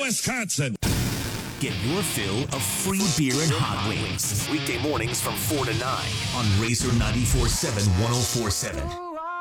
Wisconsin. Get your fill of free beer and hot wings. Weekday mornings from 4 to 9 on Razor 94.7 1047.